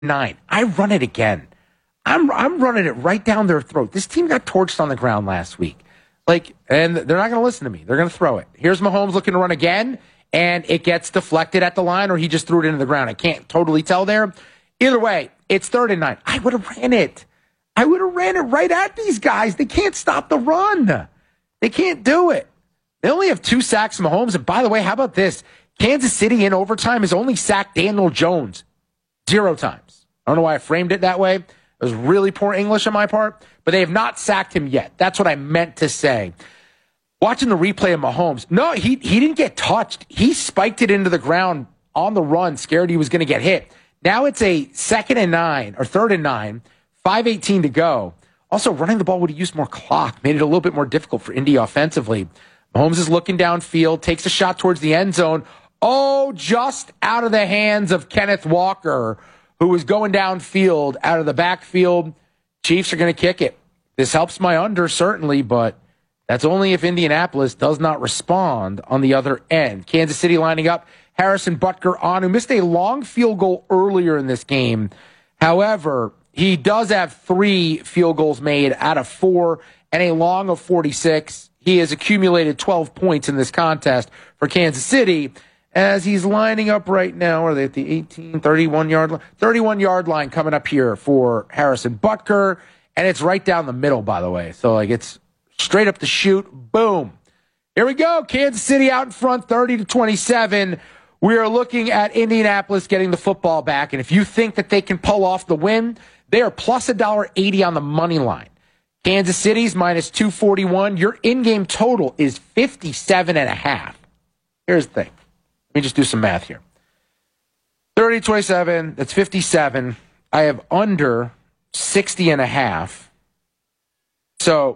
9. I run it again. I'm running it right down their throat. This team got torched on the ground last week. And they're not going to listen to me. They're going to throw it. Here's Mahomes looking to run again, and it gets deflected at the line, or he just threw it into the ground. I can't totally tell there. Either way, it's 3rd and 9. I would have ran it. I would have ran it right at these guys. They can't stop the run. They can't do it. They only have 2 sacks from Mahomes. And by the way, how about this? Kansas City in overtime has only sacked Daniel Jones 0 times. I don't know why I framed it that way. It was really poor English on my part, but they have not sacked him yet. That's what I meant to say. Watching the replay of Mahomes, no, he didn't get touched. He spiked it into the ground on the run, scared he was going to get hit. Now it's a 2nd and 9, or 3rd and 9, 5:18 to go. Also, running the ball would have used more clock, made it a little bit more difficult for Indy offensively. Mahomes is looking downfield, takes a shot towards the end zone. Oh, just out of the hands of Kenneth Walker, who was going downfield out of the backfield. Chiefs are going to kick it. This helps my under, certainly, but that's only if Indianapolis does not respond on the other end. Kansas City lining up. Harrison Butker on, who missed a long field goal earlier in this game. However, he does have 3 field goals made out of 4 and a long of 46. He has accumulated 12 points in this contest for Kansas City as he's lining up right now. Are they at the 18, 31-yard line? 31-yard line coming up here for Harrison Butker, and it's right down the middle, by the way. So, it's straight up the chute. Boom. Here we go. Kansas City out in front, 30-27. We are looking at Indianapolis getting the football back, and if you think that they can pull off the win, they are plus $1.80 on the money line. Kansas City's minus 241. Your in-game total is 57.5. Here's the thing. Let me just do some math here. 30-27, that's 57. I have under 60.5. So,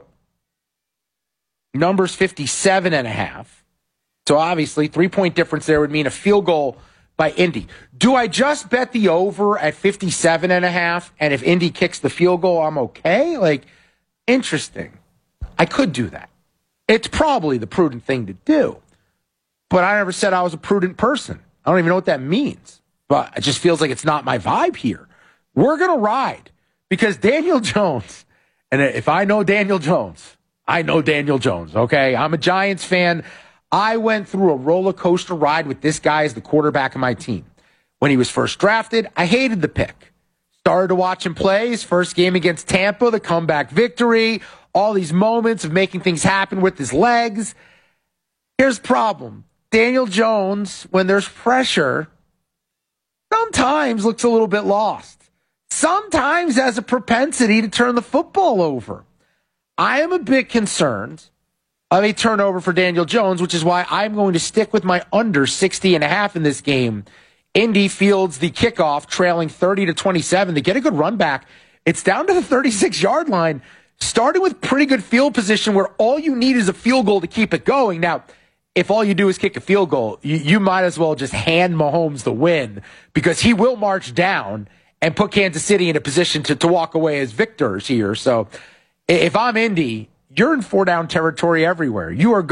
number's 57.5. So, obviously, 3-point difference there would mean a field goal by Indy. Do I just bet the over at 57.5? And if Indy kicks the field goal, I'm okay? Interesting. I could do that. It's probably the prudent thing to do. But I never said I was a prudent person. I don't even know what that means. But it just feels like it's not my vibe here. We're going to ride because Daniel Jones, and if I know Daniel Jones, I know Daniel Jones, okay? I'm a Giants fan. I went through a roller coaster ride with this guy as the quarterback of my team. When he was first drafted, I hated the pick. Started to watch him play his first game against Tampa, the comeback victory, all these moments of making things happen with his legs. Here's the problem. Daniel Jones, when there's pressure, sometimes looks a little bit lost. Sometimes has a propensity to turn the football over. I am a bit concerned of a turnover for Daniel Jones, which is why I'm going to stick with my under 60.5 in this game. Indy fields the kickoff, trailing 30-27. They get a good run back. It's down to the 36-yard line, starting with pretty good field position where all you need is a field goal to keep it going. Now, if all you do is kick a field goal, you might as well just hand Mahomes the win because he will march down and put Kansas City in a position to walk away as victors here. So if I'm Indy, you're in 4-down territory everywhere. You are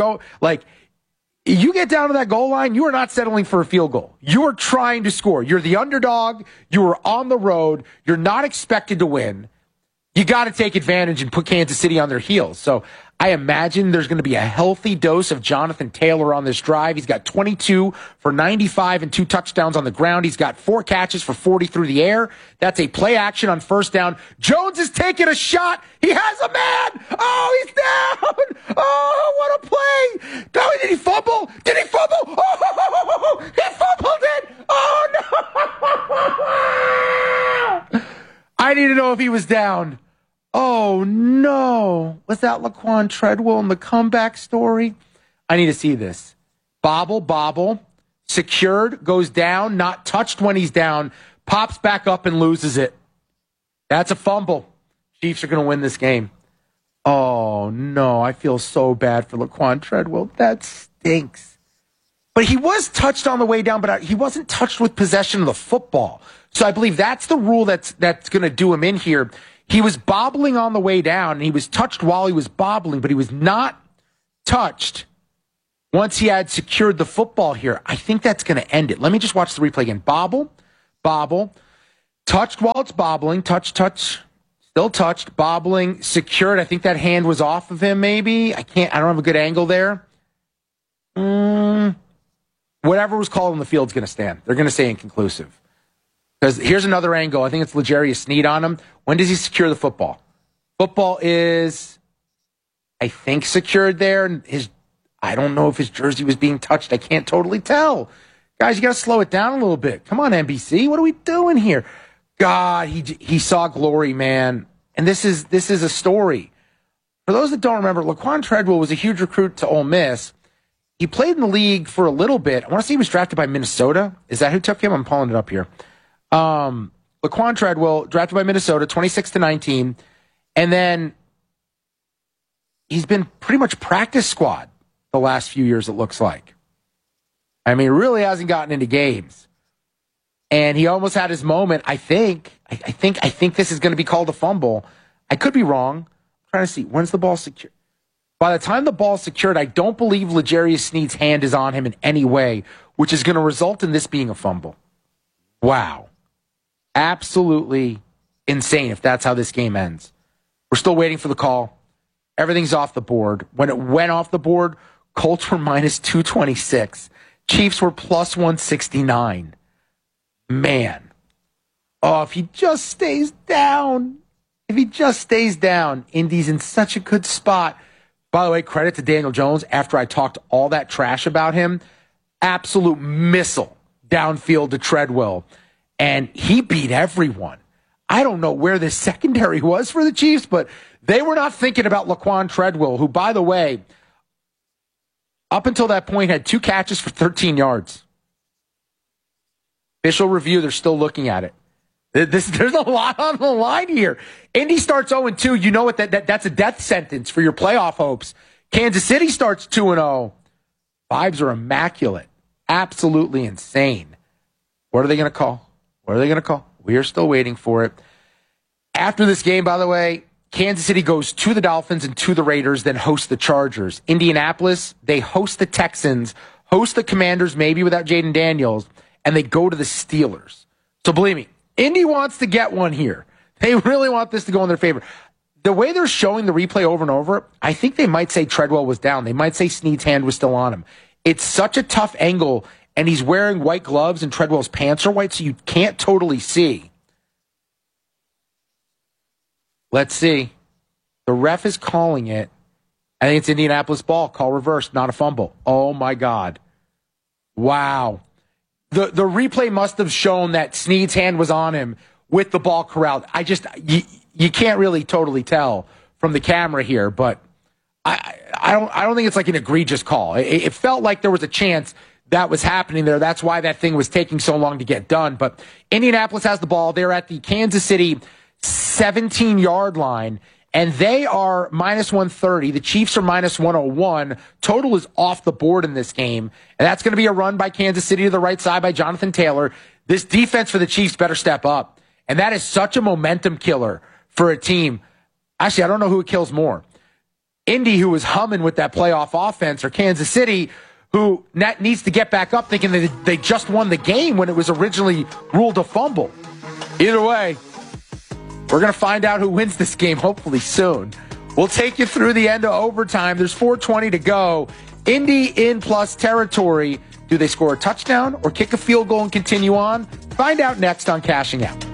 you get down to that goal line, you are not settling for a field goal. You are trying to score. You're the underdog. You are on the road. You're not expected to win. You got to take advantage and put Kansas City on their heels. So I imagine there's going to be a healthy dose of Jonathan Taylor on this drive. He's got 22 for 95 and 2 touchdowns on the ground. He's got 4 catches for 40 through the air. That's a play action on first down. Jones is taking a shot. He has a man. Oh, he's down. Oh, what a play. No, did he fumble? Did he fumble? Oh, he fumbled it. Oh, no. I need to know if he was down. Oh, no. Was that Laquan Treadwell in the comeback story? I need to see this. Bobble. Secured, goes down, not touched when he's down, pops back up and loses it. That's a fumble. Chiefs are going to win this game. Oh, no. I feel so bad for Laquan Treadwell. That stinks. But he was touched on the way down, but he wasn't touched with possession of the football. So I believe that's the rule that's going to do him in here. He was bobbling on the way down, and he was touched while he was bobbling, but he was not touched once he had secured the football here. I think that's going to end it. Let me just watch the replay again. Bobble. Touched while it's bobbling. Touch. Still touched. Bobbling. Secured. I think that hand was off of him, maybe. I don't have a good angle there. Whatever was called on the field is going to stand. They're going to say inconclusive. Because here's another angle. I think it's L'Jarius Sneed on him. When does he secure the football? Football is, I think, secured there. And I don't know if his jersey was being touched. I can't totally tell. Guys, you got to slow it down a little bit. Come on, NBC. What are we doing here? God, he saw glory, man. And this is a story. For those that don't remember, Laquan Treadwell was a huge recruit to Ole Miss. He played in the league for a little bit. I want to say he was drafted by Minnesota. Is that who took him? I'm pulling it up here. Laquan Treadwell, drafted by Minnesota, 26-19. And then he's been pretty much practice squad the last few years, it looks like. I mean, really hasn't gotten into games. And he almost had his moment, I think. I think this is going to be called a fumble. I could be wrong. I'm trying to see. When's the ball secured? By the time the ball's secured, I don't believe L'Jarius Sneed's hand is on him in any way, which is going to result in this being a fumble. Wow. Absolutely insane if that's how this game ends. We're still waiting for the call. Everything's off the board. When it went off the board, Colts were minus 226. Chiefs were plus 169. Man. Oh, if he just stays down. Indy's in such a good spot. By the way, credit to Daniel Jones. After I talked all that trash about him, absolute missile downfield to Treadwell. And he beat everyone. I don't know where this secondary was for the Chiefs, but they were not thinking about Laquan Treadwell, who, by the way, up until that point had 2 catches for 13 yards. Official review, they're still looking at it. There's a lot on the line here. Indy starts 0-2. You know what? That's a death sentence for your playoff hopes. Kansas City starts 2-0. Vibes are immaculate. Absolutely insane. What are they going to call? We are still waiting for it. After this game, by the way, Kansas City goes to the Dolphins and to the Raiders, then host the Chargers. Indianapolis, they host the Texans, host the Commanders, maybe without Jaden Daniels, and they go to the Steelers. So believe me, Indy wants to get one here. They really want this to go in their favor. The way they're showing the replay over and over, I think they might say Treadwell was down. They might say Sneed's hand was still on him. It's such a tough angle, and he's wearing white gloves and Treadwell's pants are white, so you can't totally see. Let's see. The ref is calling it. I think it's Indianapolis ball. Call reversed, not a fumble. Oh, my God. Wow. The replay must have shown that Sneed's hand was on him with the ball corralled. You can't really totally tell from the camera here, but I don't think it's like an egregious call. It felt like there was a chance that was happening there. That's why that thing was taking so long to get done. But Indianapolis has the ball. They're at the Kansas City 17-yard line, and they are minus 130. The Chiefs are minus 101. Total is off the board in this game, and that's going to be a run by Kansas City to the right side by Jonathan Taylor. This defense for the Chiefs better step up, and that is such a momentum killer for a team. Actually, I don't know who it kills more. Indy, who was humming with that playoff offense, or Kansas City, who needs to get back up thinking that they just won the game when it was originally ruled a fumble. Either way, we're going to find out who wins this game hopefully soon. We'll take you through the end of overtime. There's 4:20 to go. Indy in plus territory. Do they score a touchdown or kick a field goal and continue on? Find out next on Cashing Out.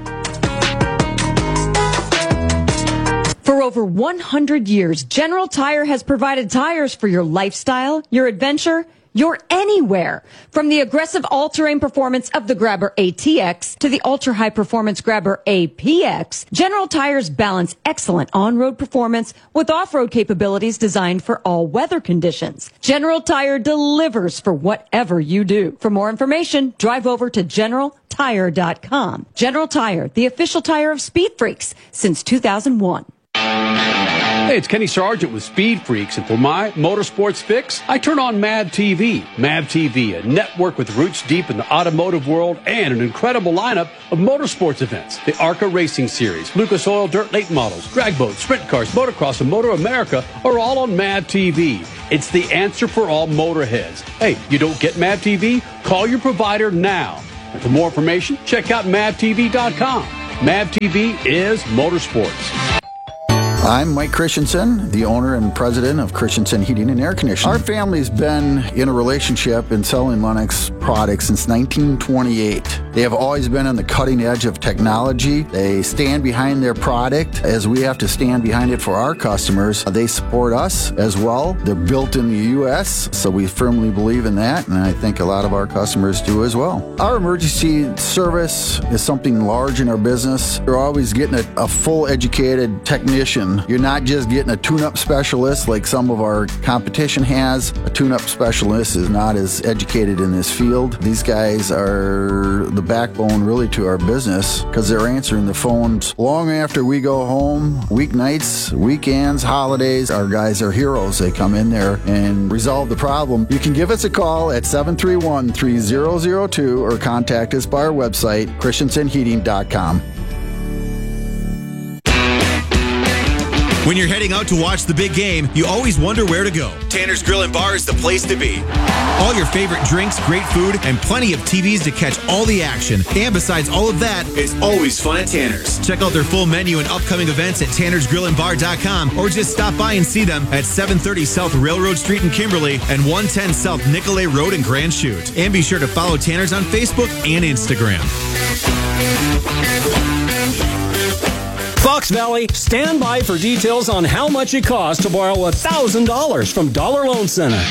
For over 100 years, General Tire has provided tires for your lifestyle, your adventure, your anywhere. From the aggressive all-terrain performance of the Grabber ATX to the ultra-high performance Grabber APX, General Tires balance excellent on-road performance with off-road capabilities designed for all weather conditions. General Tire delivers for whatever you do. For more information, drive over to GeneralTire.com. General Tire, the official tire of Speed Freaks since 2001. Hey, it's Kenny Sargent with Speed Freaks, and for my motorsports fix, I turn on MAV TV. MAV TV, a network with roots deep in the automotive world and an incredible lineup of motorsports events. The ARCA Racing Series, Lucas Oil Dirt Late Models, drag boats, sprint cars, motocross, and Motor America are all on MAV TV. It's the answer for all motorheads. Hey, you don't get MAV TV? Call your provider now. And for more information, check out MAVTV.com. MAV TV is motorsports. I'm Mike Christensen, the owner and president of Christensen Heating and Air Conditioning. Our family's been in a relationship in selling Lennox products since 1928. They have always been on the cutting edge of technology. They stand behind their product as we have to stand behind it for our customers. They support us as well. They're built in the U.S., so we firmly believe in that, and I think a lot of our customers do as well. Our emergency service is something large in our business. You're always getting a full educated technician. You're not just getting a tune-up specialist like some of our competition has. A tune-up specialist is not as educated in this field. These guys are the backbone really to our business because they're answering the phones long after we go home, weeknights, weekends, holidays. Our guys are heroes. They come in there and resolve the problem. You can give us a call at 731-3002 or contact us by our website, christensenheating.com. When you're heading out to watch the big game, you always wonder where to go. Tanner's Grill and Bar is the place to be. All your favorite drinks, great food, and plenty of TVs to catch all the action. And besides all of that, it's always fun at Tanner's. Check out their full menu and upcoming events at tannersgrillandbar.com or just stop by and see them at 730 South Railroad Street in Kimberly and 110 South Nicolay Road in Grand Chute. And be sure to follow Tanner's on Facebook and Instagram. Fox Valley, stand by for details on how much it costs to borrow $1,000 from Dollar Loan Center.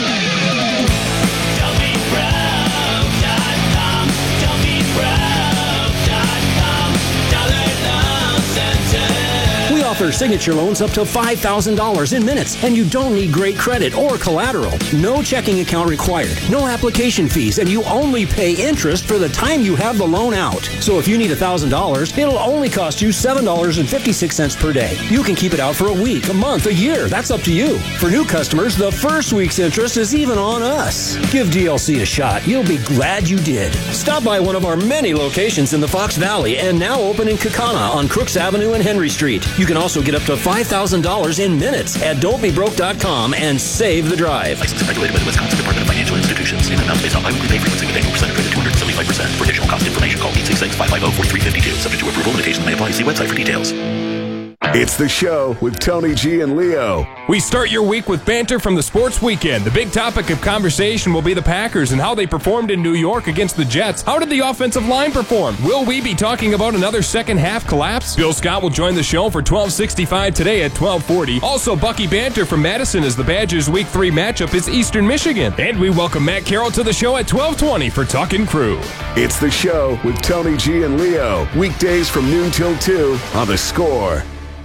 Offer signature loans up to $5,000 in minutes, and you don't need great credit or collateral. No checking account required, no application fees, and you only pay interest for the time you have the loan out. So if you need $1,000, it'll only cost you $7.56 per day. You can keep it out for a week, a month, a year. That's up to you. For new customers, the first week's interest is even on us. Give DLC a shot. You'll be glad you did. Stop by one of our many locations in the Fox Valley and now open in Kaukauna on Crooks Avenue and Henry Street. You can also get up to $5,000 in minutes at don'tbebroke.com and save the drive. Licensed and regulated by the Wisconsin Department of Financial Institutions. In amounts based on bi-weekly pay frequency with annual percentage rate of 275%. For additional cost information, call 866-550-4352. Subject to approval, limitations may apply. See website for details. It's the show with Tony G and Leo. We start your week with banter from the sports weekend. The big topic of conversation will be the Packers and how they performed in New York against the Jets. How did the offensive line perform? Will we be talking about another second half collapse? Bill Scott will join the show for 1265 today at 1240. Also, Bucky Banter from Madison as the Badgers' Week 3 matchup is Eastern Michigan. And we welcome Matt Carroll to the show at 1220 for Talkin' Crew. It's the show with Tony G and Leo. Weekdays from noon till 2 on The Score.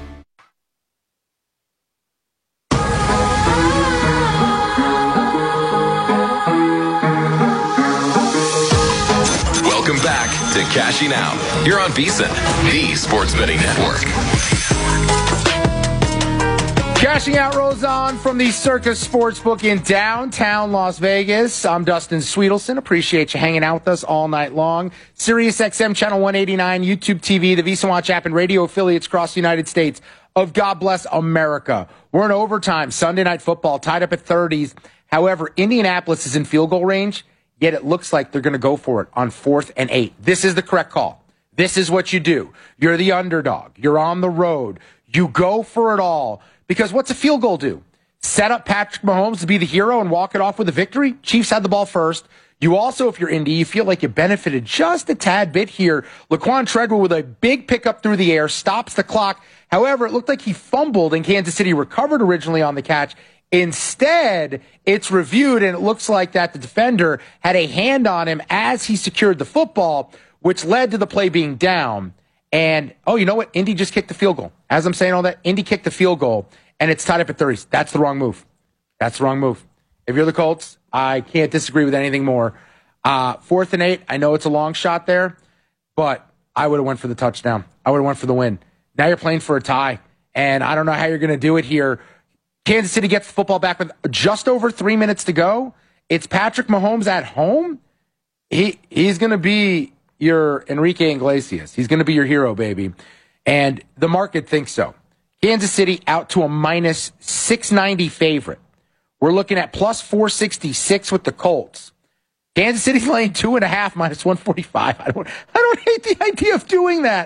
Welcome back to Cashing Out here on VSiN, the Sports Betting Network. Cashing Out rolls on from the Circus Sportsbook in downtown Las Vegas. I'm Dustin Sweetelson. Appreciate you hanging out with us all night long. Sirius XM Channel 189, YouTube TV, the VSiN Watch app, and radio affiliates across the United States of God Bless America. We're in overtime. Sunday Night Football tied up at 30s. However, Indianapolis is in field goal range, yet it looks like they're going to go for it on 4th and 8. This is the correct call. This is what you do. You're the underdog. You're on the road. You go for it all. Because what's a field goal do? Set up Patrick Mahomes to be the hero and walk it off with a victory? Chiefs had the ball first. You also, if you're Indy, you feel like you benefited just a tad bit here. Laquan Treadwell with a big pickup through the air, stops the clock. However, it looked like he fumbled and Kansas City recovered originally on the catch. Instead, it's reviewed and it looks like that the defender had a hand on him as he secured the football, which led to the play being down. And, oh, you know what? Indy just kicked the field goal. As I'm saying all that, Indy kicked the field goal, and it's tied up at 30s. That's the wrong move. That's the wrong move. If you're the Colts, I can't disagree with anything more. 4th and 8, I know it's a long shot there, but I would have went for the touchdown. I would have went for the win. Now you're playing for a tie, and I don't know how you're going to do it here. Kansas City gets the football back with just over 3 minutes to go. It's Patrick Mahomes at home. He's going to be your Enrique Iglesias. He's going to be your hero, baby. And the market thinks so. Kansas City out to a minus 690 favorite. We're looking at plus 466 with the Colts. Kansas City's laying 2.5 minus 145. I don't hate the idea of doing that.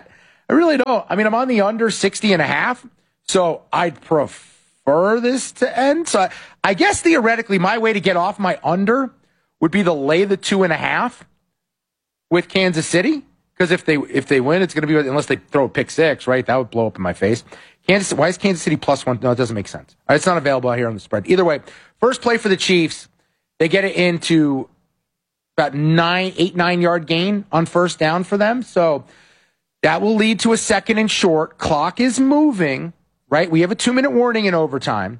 I really don't. I mean, I'm on the under 60.5, so I'd prefer this to end. So I guess theoretically, my way to get off my under would be to lay the 2.5 with Kansas City. Because if they win, it's going to be, unless they throw a pick six, right? That would blow up in my face. Why is Kansas City +1? No, it doesn't make sense. It's not available here on the spread. Either way, first play for the Chiefs, they get it into about 9-yard gain on first down for them. So that will lead to a 2nd and short. Clock is moving, right? We have a 2-minute warning in overtime.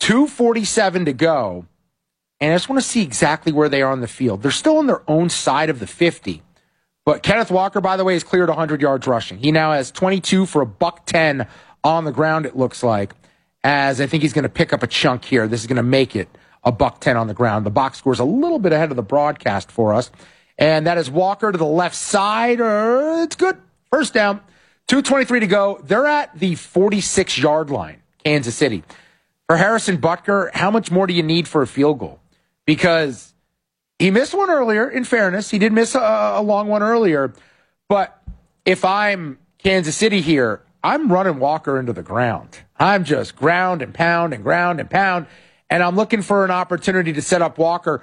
2:47 to go. And I just want to see exactly where they are on the field. They're still on their own side of the 50. But Kenneth Walker, by the way, has cleared 100 yards rushing. He now has 22 for $110 on the ground, it looks like, as I think he's going to pick up a chunk here. This is going to make it $110 on the ground. The box score's a little bit ahead of the broadcast for us. And that is Walker to the left side. It's good. First down. 2:23 to go. They're at the 46-yard line, Kansas City. For Harrison Butker, how much more do you need for a field goal? Because he missed one earlier, in fairness. He did miss a long one earlier. But if I'm Kansas City here, I'm running Walker into the ground. I'm just ground and pound and ground and pound. And I'm looking for an opportunity to set up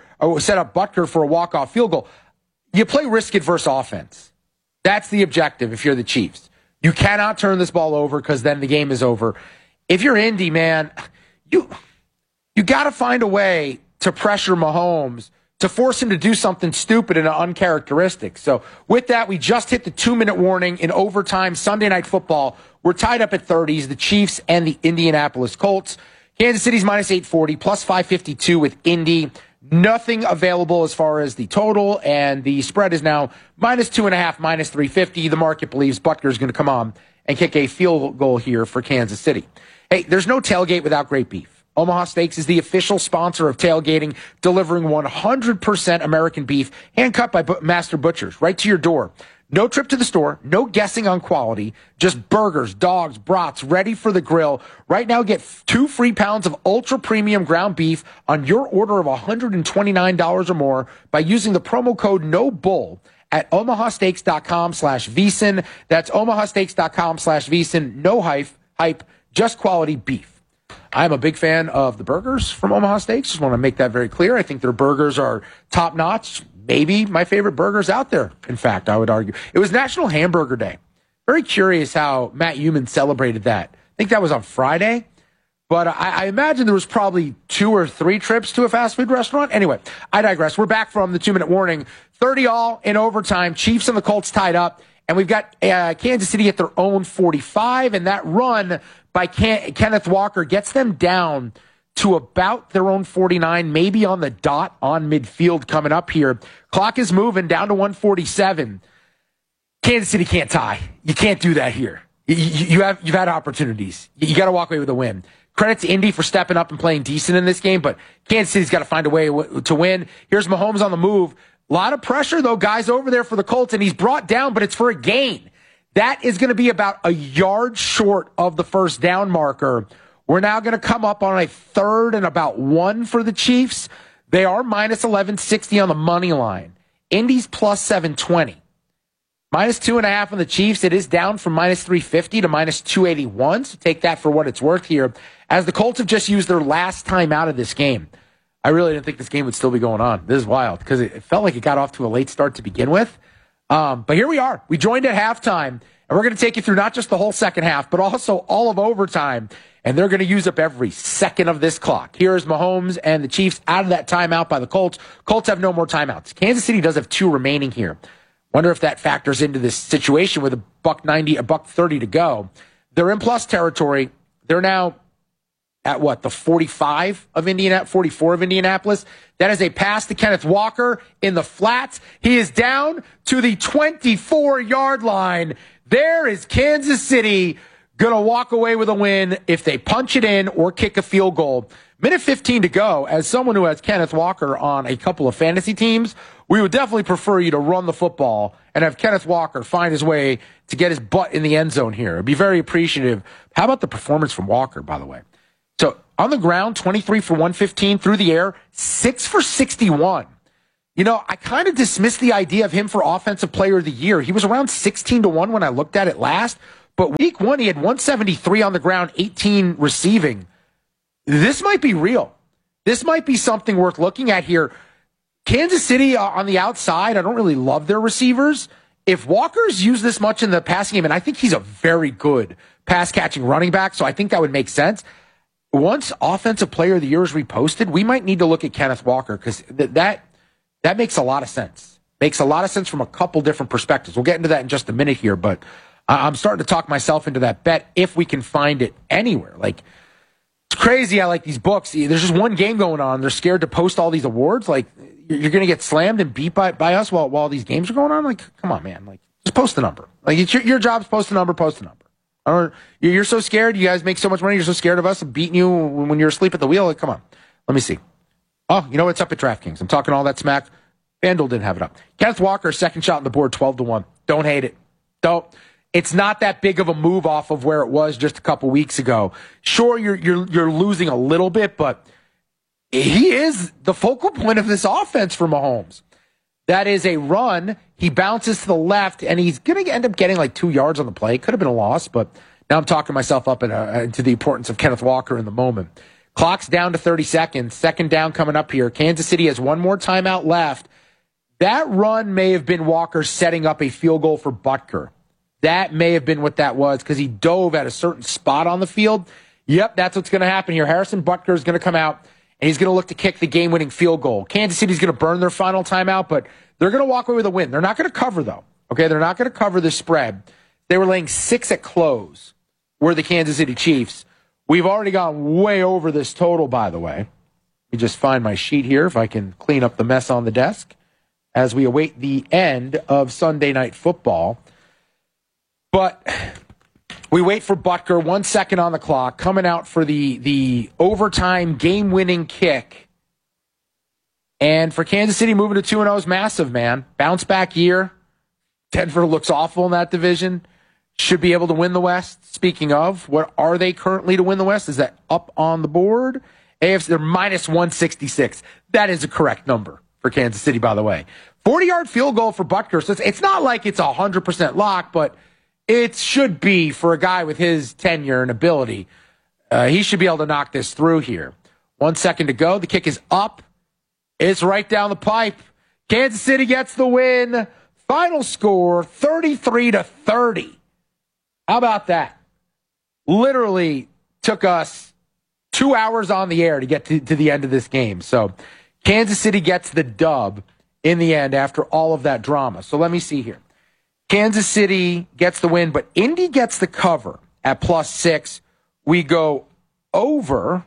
Butker for a walk-off field goal. You play risk-adverse offense. That's the objective if you're the Chiefs. You cannot turn this ball over because then the game is over. If you're Indy, man, you got to find a way to pressure Mahomes, to force him to do something stupid and uncharacteristic. So with that, we just hit the 2-minute warning in overtime. Sunday Night Football. We're tied up at 30s, the Chiefs and the Indianapolis Colts. Kansas City's -840, plus 552 with Indy. Nothing available as far as the total, and the spread is now -2.5, -350. The market believes Butker's going to come on and kick a field goal here for Kansas City. Hey, there's no tailgate without great beef. Omaha Steaks is the official sponsor of tailgating, delivering 100% American beef, hand-cut by master butchers, right to your door. No trip to the store, no guessing on quality, just burgers, dogs, brats, ready for the grill. Right now, get 2 free pounds of ultra-premium ground beef on your order of $129 or more by using the promo code NOBULL at omahasteaks.com/VSiN. That's omahasteaks.com/VSiN. No hype, just quality beef. I'm a big fan of the burgers from Omaha Steaks. Just want to make that very clear. I think their burgers are top-notch. Maybe my favorite burgers out there, in fact, I would argue. It was National Hamburger Day. Very curious how Matt Human celebrated that. I think that was on Friday. But I imagine there was probably 2 or 3 trips to a fast food restaurant. Anyway, I digress. We're back from the 2-minute warning. 30-all in overtime. Chiefs and the Colts tied up. And we've got Kansas City at their own 45. And that run by Kenneth Walker gets them down to about their own 49, maybe on the dot on midfield coming up here. Clock is moving down to 147. Kansas City can't tie. You can't do that here. You've had opportunities. You got to walk away with a win. Credit to Indy for stepping up and playing decent in this game, but Kansas City's got to find a way to win. Here's Mahomes on the move. A lot of pressure, though, guys over there for the Colts, and he's brought down, but it's for a gain. That is going to be about a yard short of the first down marker. We're now going to come up on a 3rd and about 1 for the Chiefs. They are -1160 on the money line. Indy's +720. -2.5 on the Chiefs. It is down from -350 to -281. So take that for what it's worth here. As the Colts have just used their last time out of this game. I really didn't think this game would still be going on. This is wild because it felt like it got off to a late start to begin with. But here we are. We joined at halftime, and we're going to take you through not just the whole second half, but also all of overtime. And they're going to use up every second of this clock. Here is Mahomes and the Chiefs out of that timeout by the Colts. Colts have no more timeouts. Kansas City does have 2 remaining here. Wonder if that factors into this situation with $1:90, $1:30 to go. They're in plus territory. They're now at what, the 45 of Indianapolis, 44 of Indianapolis. That is a pass to Kenneth Walker in the flats. He is down to the 24-yard line. There is Kansas City going to walk away with a win if they punch it in or kick a field goal. Minute 15 to go. As someone who has Kenneth Walker on a couple of fantasy teams, we would definitely prefer you to run the football and have Kenneth Walker find his way to get his butt in the end zone here. It'd be very appreciative. How about the performance from Walker, by the way? So on the ground, 23 for 115, through the air, 6 for 61. You know, I kind of dismissed the idea of him for Offensive Player of the Year. He was around 16 to 1 when I looked at it last. But week 1, he had 173 on the ground, 18 receiving. This might be real. This might be something worth looking at here. Kansas City on the outside, I don't really love their receivers. If Walker's used this much in the passing game, and I think he's a very good pass-catching running back, so I think that would make sense. Once Offensive Player of the Year is reposted, we might need to look at Kenneth Walker because that makes a lot of sense. Makes a lot of sense from a couple different perspectives. We'll get into that in just a minute here, but I'm starting to talk myself into that bet if we can find it anywhere. Like, it's crazy how, like, these books, there's just one game going on. They're scared to post all these awards. Like, you're going to get slammed and beat by us while these games are going on? Like, come on, man. Like, just post the number. Like, it's your job's post the number, post the number. You're so scared. You guys make so much money. You're so scared of us beating you when you're asleep at the wheel. Like, come on. Let me see. Oh, you know what's up at DraftKings? I'm talking all that smack. FanDuel didn't have it up. Kenneth Walker, second shot on the board, 12-1. Don't hate it. Don't. It's not that big of a move off of where it was just a couple weeks ago. Sure, you're losing a little bit, but he is the focal point of this offense for Mahomes. That is a run. He bounces to the left, and he's going to end up getting like 2 yards on the play. Could have been a loss, but now I'm talking myself up into the importance of Kenneth Walker in the moment. Clock's down to 30 seconds. Second down coming up here. Kansas City has one more timeout left. That run may have been Walker setting up a field goal for Butker. That may have been what that was because he dove at a certain spot on the field. Yep, that's what's going to happen here. Harrison Butker is going to come out, and he's going to look to kick the game-winning field goal. Kansas City's going to burn their final timeout, but they're going to walk away with a win. They're not going to cover, though. Okay, they're not going to cover the spread. They were laying 6 at close, were the Kansas City Chiefs. We've already gone way over this total, by the way. Let me just find my sheet here if I can clean up the mess on the desk as we await the end of Sunday Night Football. But we wait for Butker, 1 second on the clock, coming out for the overtime game-winning kick. And for Kansas City, moving to 2-0 is massive, man. Bounce-back year. Denver looks awful in that division. Should be able to win the West. Speaking of, what are they currently to win the West? Is that up on the board? AFC, they're minus 166. That is a correct number for Kansas City, by the way. 40-yard field goal for Butker. So it's not like it's 100% lock, but it should be for a guy with his tenure and ability. He should be able to knock this through here. 1 second to go. The kick is up. It's right down the pipe. Kansas City gets the win. Final score, 33-30. How about that? Literally took us 2 hours on the air to get to the end of this game. So Kansas City gets the dub in the end after all of that drama. So let me see here. Kansas City gets the win, but Indy gets the cover at +6. We go over.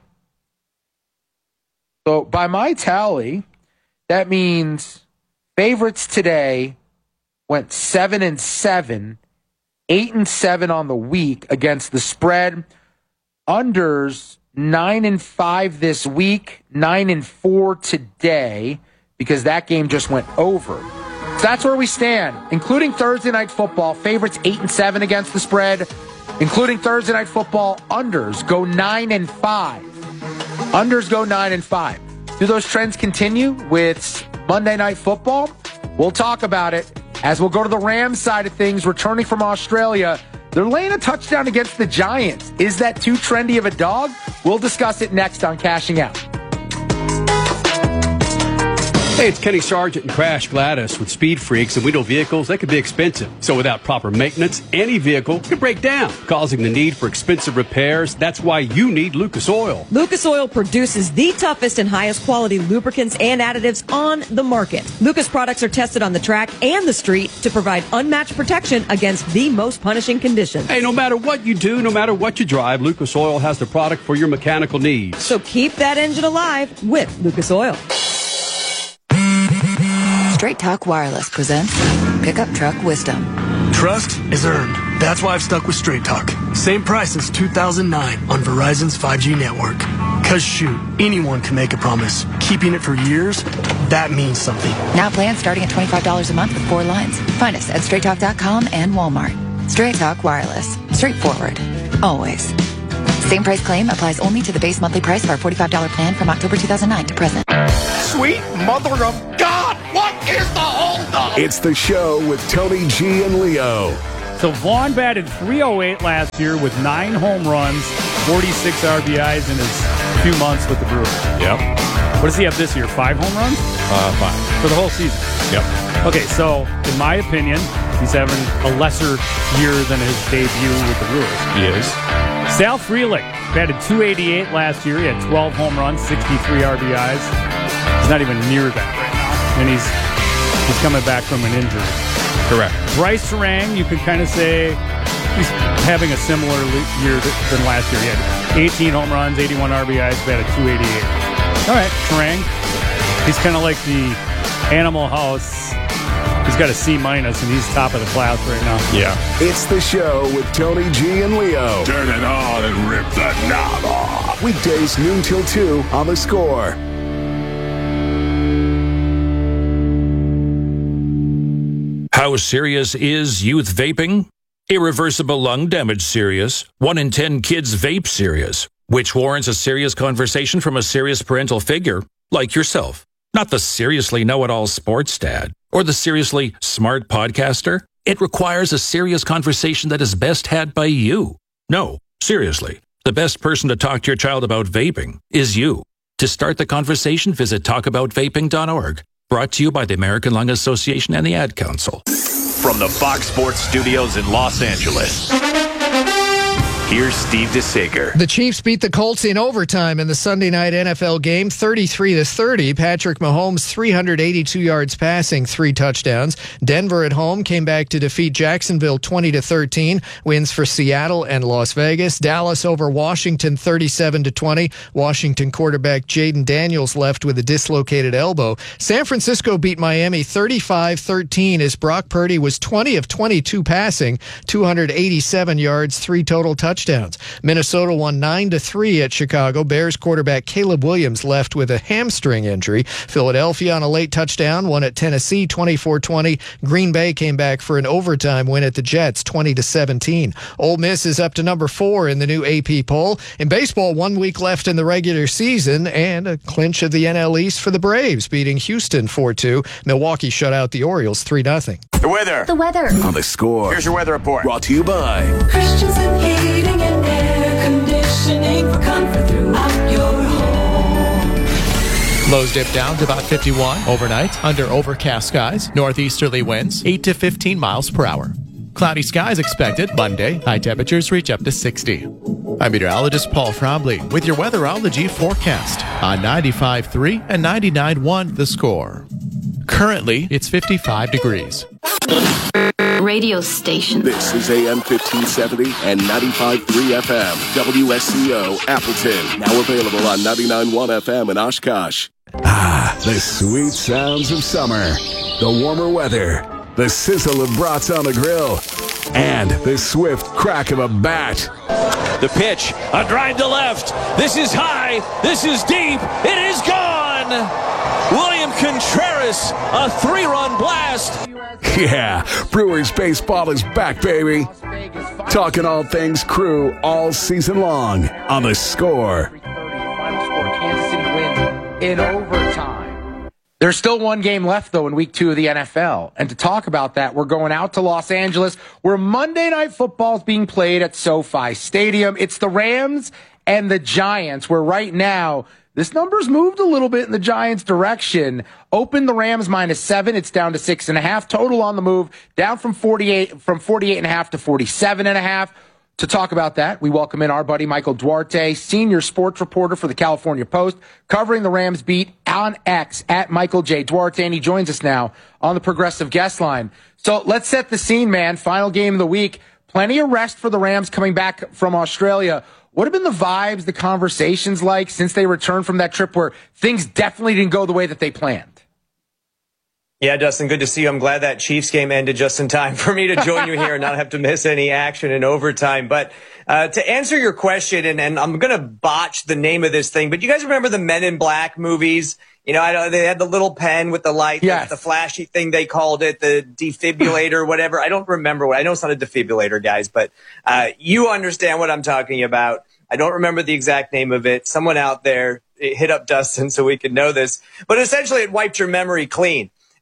So by my tally, that means favorites today went 7-7, 8-7 on the week against the spread. Unders 9-5 this week, 9-4 today, because that game just went over. So that's where we stand, including Thursday Night Football. Favorites 8-7 against the spread, including Thursday Night Football. Unders go 9-5. Unders go 9-5. Do those trends continue with Monday Night Football? We'll talk about it as we'll go to the Rams side of things, returning from Australia. They're laying a touchdown against the Giants. Is that too trendy of a dog? We'll discuss it next on Cashing Out. Hey, it's Kenny Sargent and Crash Gladys with Speed Freaks, and we know vehicles, they can be expensive. So without proper maintenance, any vehicle can break down, causing the need for expensive repairs. That's why you need Lucas Oil. Lucas Oil produces the toughest and highest quality lubricants and additives on the market. Lucas products are tested on the track and the street to provide unmatched protection against the most punishing conditions. Hey, no matter what you do, no matter what you drive, Lucas Oil has the product for your mechanical needs. So keep that engine alive with Lucas Oil. Straight Talk Wireless presents Pickup Truck Wisdom. Trust is earned. That's why I've stuck with Straight Talk. Same price since 2009 on Verizon's 5G network. Cause shoot, anyone can make a promise. Keeping it for years, that means something. Now plans starting at $25 a month with 4 lines. Find us at straighttalk.com and Walmart. Straight Talk Wireless. Straightforward. Always. Same price claim applies only to the base monthly price of our $45 plan from October 2009 to present. Sweet mother of God! What is the holdup? It's the show with Tony G and Leo. So Vaughn batted .308 last year with 9 home runs, 46 RBIs in his few months with the Brewers. Yep. What does he have this year? 5 home runs? 5. For the whole season? Yep. Okay, so in my opinion, he's having a lesser year than his debut with the Brewers. He is. Sal Frelick batted .288 last year. He had 12 home runs, 63 RBIs. He's not even near that right now. And he's coming back from an injury. Correct. Bryce Terang, you could kind of say he's having a similar year than last year. He had 18 home runs, 81 RBIs, batted .288. All right, Terang. He's kind of like the Animal House. He's got a C- and he's top of the class right now. Yeah. It's the show with Tony G and Leo. Turn it on and rip the knob off. Weekdays noon till 2 on The Score. How serious is youth vaping? Irreversible lung damage serious. 1 in 10 kids vape serious, which warrants a serious conversation from a serious parental figure like yourself. Not the seriously know-it-all sports dad or the seriously smart podcaster. It requires a serious conversation that is best had by you. No, seriously, the best person to talk to your child about vaping is you. To start the conversation, visit talkaboutvaping.org. Brought to you by the American Lung Association and the Ad Council. From the Fox Sports Studios in Los Angeles, here's Steve DeSager. The Chiefs beat the Colts in overtime in the Sunday night NFL game, 33-30. Patrick Mahomes, 382 yards passing, 3 touchdowns. Denver at home came back to defeat Jacksonville 20-13. Wins for Seattle and Las Vegas. Dallas over Washington 37-20. Washington quarterback Jaden Daniels left with a dislocated elbow. San Francisco beat Miami 35-13 as Brock Purdy was 20 of 22 passing, 287 yards, 3 total touchdowns. Minnesota won 9-3 at Chicago. Bears quarterback Caleb Williams left with a hamstring injury. Philadelphia on a late touchdown won at Tennessee 24-20. Green Bay came back for an overtime win at the Jets 20-17. Ole Miss is up to number 4 in the new AP poll. In baseball, 1 week left in the regular season and a clinch of the NL East for the Braves, beating Houston 4-2. Milwaukee shut out the Orioles 3-0. The weather. The weather. On The Score. Here's your weather report. Brought to you by Christensen Heating and Air Conditioning for comfort throughout your home. Lows dip down to about 51 overnight under overcast skies. Northeasterly winds 8 to 15 miles per hour. Cloudy skies expected Monday. High temperatures reach up to 60. I'm meteorologist Paul Frombly with your weatherology forecast on 95.3 and 99.1 The Score. Currently, it's 55 degrees. Radio station. This is AM 1570 and 95.3 FM. WSCO Appleton. Now available on 99.1 FM in Oshkosh. Ah, the sweet sounds of summer. The warmer weather. The sizzle of brats on the grill. And the swift crack of a bat. The pitch, a drive to left. This is high. This is deep. It is gone. William Contreras, a 3-run blast. Yeah, Brewers baseball is back, baby. Talking all things Crew all season long on The Score. Final score, Kansas City wins in overtime. There's still 1 game left, though, in week 2 of the NFL. And to talk about that, we're going out to Los Angeles, where Monday Night Football is being played at SoFi Stadium. It's the Rams and the Giants, where right now this number's moved a little bit in the Giants' direction. Open the Rams -7. It's down to 6.5. Total on the move, down from 48.5 to 47.5. To talk about that, we welcome in our buddy Michael Duarte, senior sports reporter for the California Post, covering the Rams beat on X at Michael J. Duarte, and he joins us now on the Progressive Guest Line. So let's set the scene, man. Final game of the week. Plenty of rest for the Rams coming back from Australia. What have been the vibes, the conversations like since they returned from that trip where things definitely didn't go the way that they planned? Yeah, Dustin, good to see you. I'm glad that Chiefs game ended just in time for me to join you here and not have to miss any action in overtime. But to answer your question, and I'm going to botch the name of this thing, but you guys remember the Men in Black movies? You know, they had the little pen with the light, yes, the flashy thing they called it, the defibrillator, whatever. I don't remember what. I know it's not a defibrillator, guys, but you understand what I'm talking about. I don't remember the exact name of it. Someone out there hit up Dustin so we could know this. But essentially, it wiped your memory clean.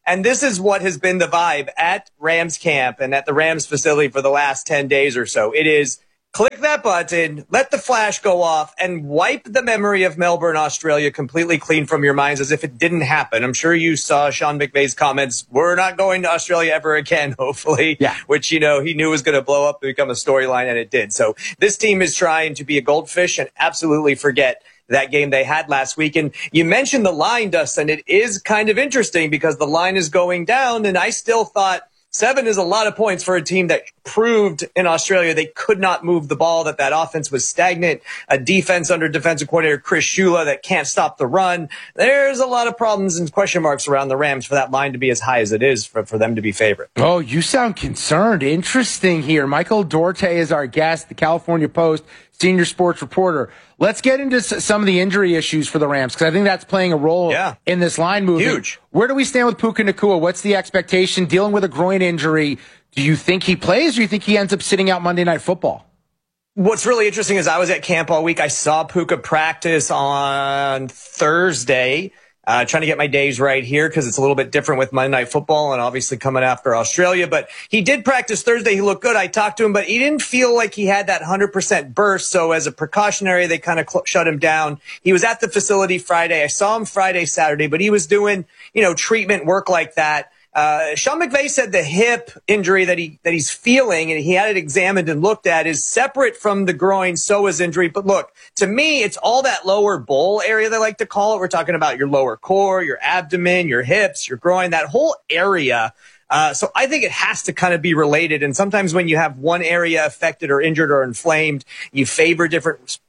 And this is what has been the vibe at Rams camp and at the Rams facility for the last 10 days or so. It is click that button, let the flash go off, and wipe the memory of Melbourne, Australia completely clean from your minds as if it didn't happen. I'm sure you saw Sean McVay's comments, we're not going to Australia ever again, hopefully, which, he knew was going to blow up and become a storyline, and it did. So this team is trying to be a goldfish and absolutely forget that game they had last week. And you mentioned the line, Dustin. It is kind of interesting because the line is going down, and I still thought 7 is a lot of points for a team that proved in Australia they could not move the ball, that offense was stagnant, a defense under defensive coordinator Chris Shula that can't stop the run. There's a lot of problems and question marks around the Rams for that line to be as high as it is for them to be favorite. Oh, you sound concerned. Interesting here. Michael Duarte is our guest, the California Post senior sports reporter. Let's get into some of the injury issues for the Rams, because I think that's playing a role in this line movement. Huge. Where do we stand with Puka Nacua? What's the expectation? Dealing with a groin injury, do you think he plays, or do you think he ends up sitting out Monday Night Football? What's really interesting is I was at camp all week. I saw Puka practice on Thursday. Trying to get my days right here because it's a little bit different with Monday Night Football and obviously coming after Australia. But he did practice Thursday. He looked good. I talked to him, but he didn't feel like he had that 100% burst. So as a precautionary, they kind of shut him down. He was at the facility Friday. I saw him Friday, Saturday, but he was doing, treatment work like that. Sean McVay said the hip injury that he's feeling, and he had it examined and looked at, is separate from the groin psoas injury. But look, to me, it's all that lower bowl area, they like to call it. We're talking about your lower core, your abdomen, your hips, your groin, that whole area. So I think it has to kind of be related. And sometimes when you have one area affected or injured or inflamed, you favor different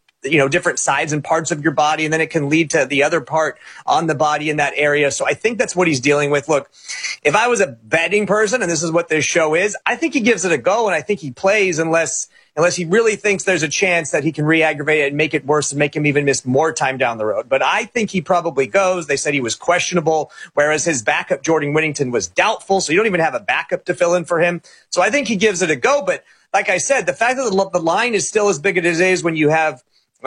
sides and parts of your body, and then it can lead to the other part on the body in that area. So I think that's what he's dealing with. Look, if I was a betting person, and this is what this show is, I think he gives it a go, and I think he plays unless he really thinks there's a chance that he can re-aggravate it and make it worse and make him even miss more time down the road. But I think he probably goes. They said he was questionable, whereas his backup, Jordan Whittington, was doubtful, so you don't even have a backup to fill in for him. So I think he gives it a go. But like I said, the fact that the line is still as big as it is when you have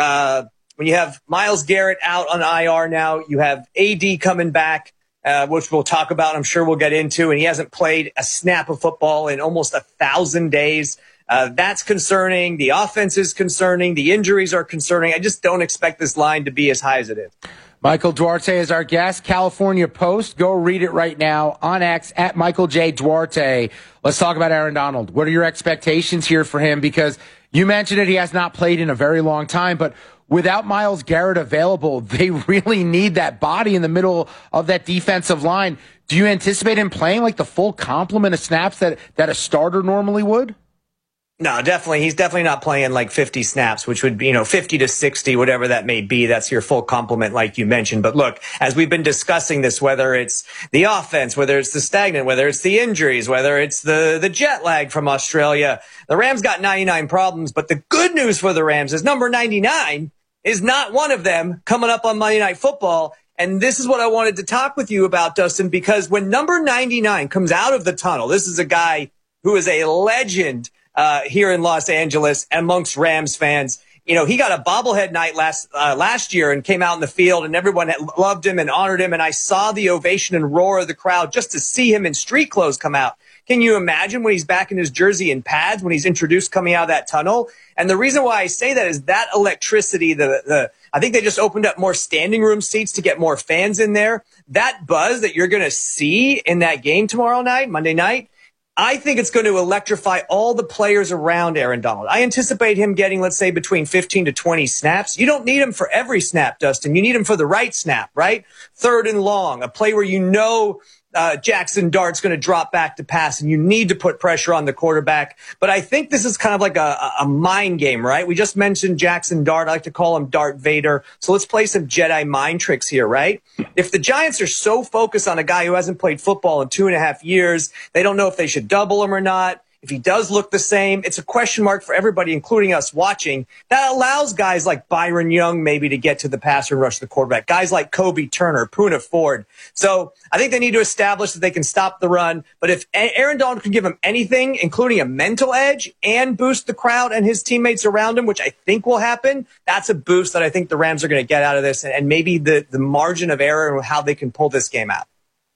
Myles Garrett out on IR now, you have AD coming back, which we'll talk about, I'm sure we'll get into, and he hasn't played a snap of football in almost 1,000 days. That's concerning. The offense is concerning. The injuries are concerning. I just don't expect this line to be as high as it is. Michael Duarte is our guest, California Post. Go read it right now on X at Michael J. Duarte. Let's talk about Aaron Donald. What are your expectations here for him? Because you mentioned it, he has not played in a very long time, but without Myles Garrett available, they really need that body in the middle of that defensive line. Do you anticipate him playing like the full complement of snaps that a starter normally would? No, definitely. He's definitely not playing like 50 snaps, which would be, 50 to 60, whatever that may be. That's your full complement, like you mentioned. But look, as we've been discussing this, whether it's the offense, whether it's the stagnant, whether it's the injuries, whether it's the jet lag from Australia, the Rams got 99 problems. But the good news for the Rams is number 99 is not one of them coming up on Monday Night Football. And this is what I wanted to talk with you about, Dustin, because when number 99 comes out of the tunnel, this is a guy who is a legend here in Los Angeles amongst Rams fans. He got a bobblehead night last year and came out in the field, and everyone loved him and honored him. And I saw the ovation and roar of the crowd just to see him in street clothes come out. Can you imagine when he's back in his jersey and pads, when he's introduced coming out of that tunnel? And the reason why I say that is that electricity, I think they just opened up more standing room seats to get more fans in there. That buzz that you're going to see in that game tomorrow night, Monday night, I think it's going to electrify all the players around Aaron Donald. I anticipate him getting, let's say, between 15 to 20 snaps. You don't need him for every snap, Dustin. You need him for the right snap, right? 3rd and long, a play where Jackson Dart's going to drop back to pass, and you need to put pressure on the quarterback. But I think this is kind of like a mind game, right? We just mentioned Jackson Dart. I like to call him Darth Vader. So let's play some Jedi mind tricks here, right? If the Giants are so focused on a guy who hasn't played football in 2.5 years, they don't know if they should double him or not. If he does look the same, it's a question mark for everybody, including us watching. That allows guys like Byron Young maybe to get to the passer and rush the quarterback. Guys like Kobe Turner, Poona Ford. So I think they need to establish that they can stop the run. But if Aaron Donald can give him anything, including a mental edge, and boost the crowd and his teammates around him, which I think will happen, that's a boost that I think the Rams are going to get out of this, and maybe the margin of error and how they can pull this game out.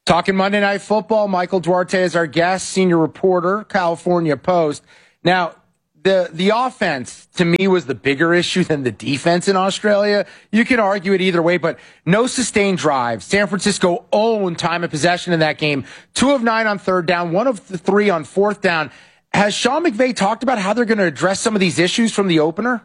Talking Monday Night Football, Michael Duarte is our guest, senior reporter, California Post. Now, the offense, to me, was the bigger issue than the defense in Australia. You can argue it either way, but no sustained drive. San Francisco owned time of possession in that game. 2 of 9 on third down, 1 of 3 on fourth down. Has Sean McVay talked about how they're going to address some of these issues from the opener?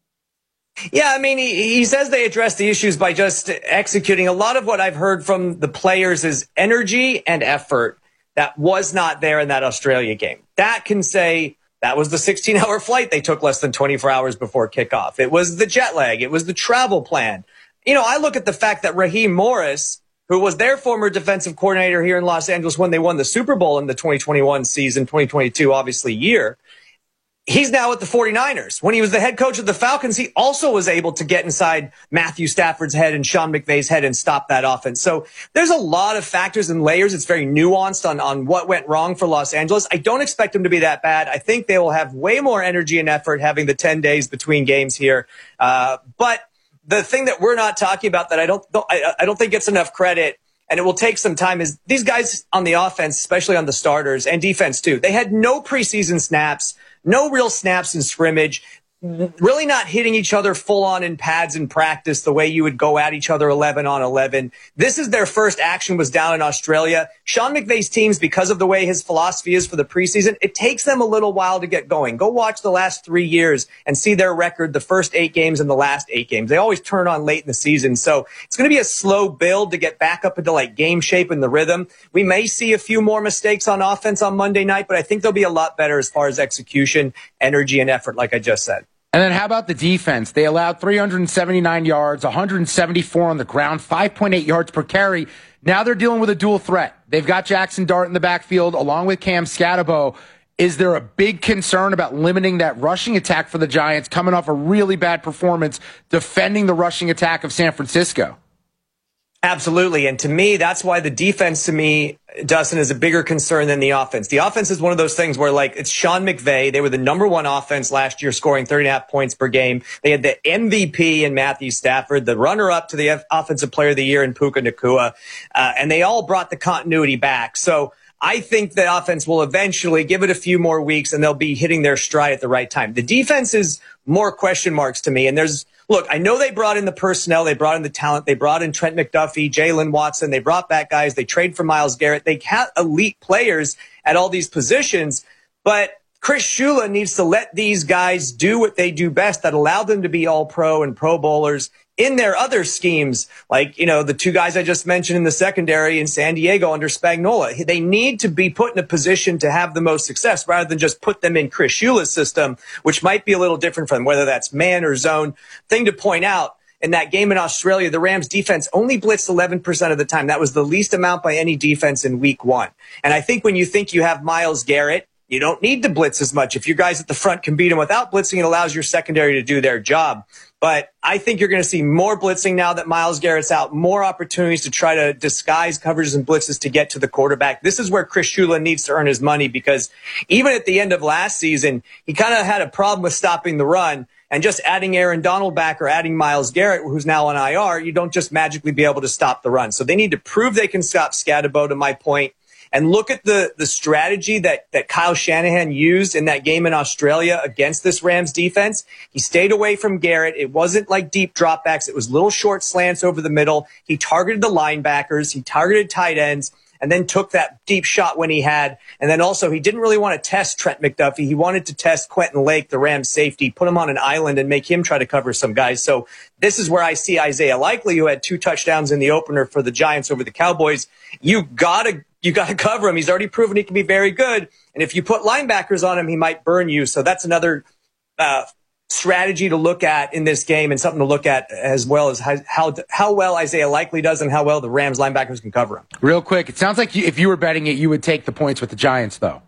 Yeah, I mean, he says they address the issues by just executing. A lot of what I've heard from the players is energy and effort that was not there in that Australia game. That can say that was the 16-hour flight they took less than 24 hours before kickoff. It was the jet lag. It was the travel plan. You know, I look at the fact that Raheem Morris, who was their former defensive coordinator here in Los Angeles when they won the Super Bowl in the 2021 season, 2022, obviously, year, he's now at the 49ers. When he was the head coach of the Falcons, he also was able to get inside Matthew Stafford's head and Sean McVay's head and stop that offense. So there's a lot of factors and layers. It's very nuanced on what went wrong for Los Angeles. I don't expect them to be that bad. I think they will have way more energy and effort having the 10 days between games here. But the thing that we're not talking about that I don't think gets enough credit, and it will take some time, is these guys on the offense, especially on the starters, and defense too, they had no preseason snaps, no real snaps in scrimmage, really not hitting each other full on in pads in practice the way you would go at each other 11 on 11. This is their first action was down in Australia. Sean McVay's teams, because of the way his philosophy is for the preseason, it takes them a little while to get going. Go watch the last 3 years and see their record, the first 8 games and the last 8 games. They always turn on late in the season. So it's going to be a slow build to get back up into like game shape and the rhythm. We may see a few more mistakes on offense on Monday night, but I think they'll be a lot better as far as execution, energy, and effort, like I just said. And then how about the defense? They allowed 379 yards, 174 on the ground, 5.8 yards per carry. Now they're dealing with a dual threat. They've got Jackson Dart in the backfield along with Cam Scatabo. Is there a big concern about limiting that rushing attack for the Giants coming off a really bad performance defending the rushing attack of San Francisco? Absolutely. And to me, that's why the defense, to me, Dustin, is a bigger concern than the offense. The offense is one of those things where, like, it's Sean McVay. They were the number 1 offense last year, scoring 30.5 points per game. They had the MVP in Matthew Stafford, the runner-up to the Offensive Player of the Year in Puka Nacua, and they all brought the continuity back. So I think the offense will eventually give it a few more weeks, and they'll be hitting their stride at the right time. The defense is more question marks to me, and look, I know they brought in the personnel, they brought in the talent, they brought in Trent McDuffie, Jalen Watson, they brought back guys, they trade for Myles Garrett, they have elite players at all these positions, but Chris Shula needs to let these guys do what they do best that allow them to be all pro and pro bowlers in their other schemes, like, you know, the 2 guys I just mentioned in the secondary in San Diego under Spagnuolo. They need to be put in a position to have the most success rather than just put them in Chris Shula's system, which might be a little different for them, whether that's man or zone. Thing to point out, in that game in Australia, the Rams defense only blitzed 11% of the time. That was the least amount by any defense in week 1. And I think when you think you have Myles Garrett, you don't need to blitz as much. If your guys at the front can beat them without blitzing, it allows your secondary to do their job. But I think you're going to see more blitzing now that Myles Garrett's out, more opportunities to try to disguise coverages and blitzes to get to the quarterback. This is where Chris Shula needs to earn his money, because even at the end of last season, he kind of had a problem with stopping the run. And just adding Aaron Donald back or adding Myles Garrett, who's now on IR, you don't just magically be able to stop the run. So they need to prove they can stop Scatabo, to my point. And look at the strategy that Kyle Shanahan used in that game in Australia against this Rams defense. He stayed away from Garrett. It wasn't like deep dropbacks. It was little short slants over the middle. He targeted the linebackers. He targeted tight ends, and then took that deep shot when he had. And then also, he didn't really want to test Trent McDuffie. He wanted to test Quentin Lake, the Rams safety, put him on an island and make him try to cover some guys. So this is where I see Isaiah Likely, who had 2 touchdowns in the opener for the Giants over the Cowboys. You gotta cover him. He's already proven he can be very good. And if you put linebackers on him, he might burn you. So that's another strategy to look at in this game, and something to look at as well as how well Isaiah Likely does and how well the Rams linebackers can cover him. Real quick, it sounds like if you were betting it, you would take the points with the Giants, though.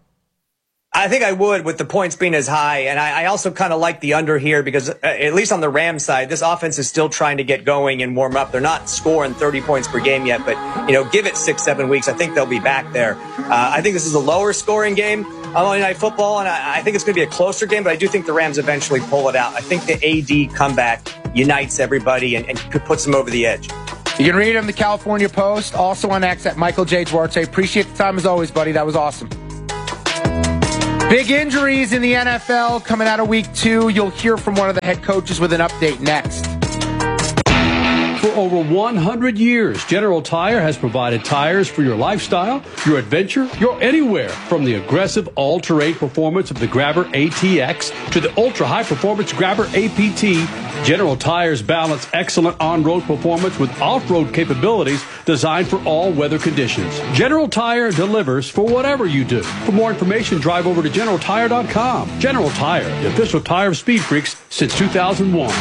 I think I would, with the points being as high. And I also kind of like the under here because, at least on the Rams side, this offense is still trying to get going and warm up. They're not scoring 30 points per game yet, but, give it 6-7 weeks. I think they'll be back there. I think this is a lower scoring game on Monday Night Football, and I think it's going to be a closer game, but I do think the Rams eventually pull it out. I think the AD comeback unites everybody and puts them over the edge. You can read it in the California Post, also on X at Michael J. Duarte. Appreciate the time as always, buddy. That was awesome. Big injuries in the NFL coming out of week 2. You'll hear from one of the head coaches with an update next. For over 100 years, General Tire has provided tires for your lifestyle, your adventure, your anywhere. From the aggressive all-terrain performance of the Grabber ATX to the ultra-high performance Grabber APT, General Tires balance excellent on-road performance with off-road capabilities designed for all weather conditions. General Tire delivers for whatever you do. For more information, drive over to GeneralTire.com. General Tire, the official tire of Speed Freaks since 2001.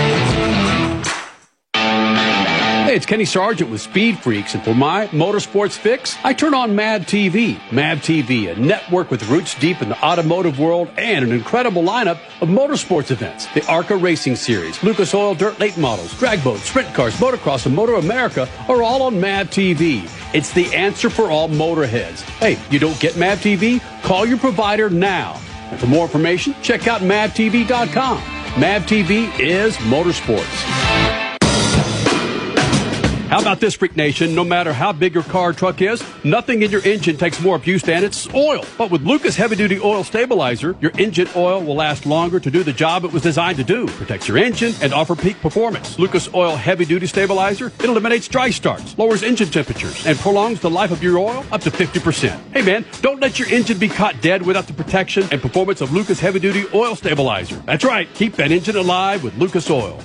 Hey, it's Kenny Sargent with Speed Freaks, and for my motorsports fix, I turn on Mad TV. Mad TV, a network with roots deep in the automotive world and an incredible lineup of motorsports events. The ARCA Racing Series, Lucas Oil Dirt Late Models, drag boats, sprint cars, motocross, and Motor America are all on Mad TV. It's the answer for all motorheads. Hey, you don't get Mad TV? Call your provider now. And for more information, check out MadTV.com. Mad TV is motorsports. How about this, Freak Nation? No matter how big your car or truck is, nothing in your engine takes more abuse than its oil. But with Lucas Heavy Duty Oil Stabilizer, your engine oil will last longer to do the job it was designed to do. Protects your engine and offer peak performance. Lucas Oil Heavy Duty Stabilizer, it eliminates dry starts, lowers engine temperatures, and prolongs the life of your oil up to 50%. Hey man, don't let your engine be caught dead without the protection and performance of Lucas Heavy Duty Oil Stabilizer. That's right, keep that engine alive with Lucas Oil.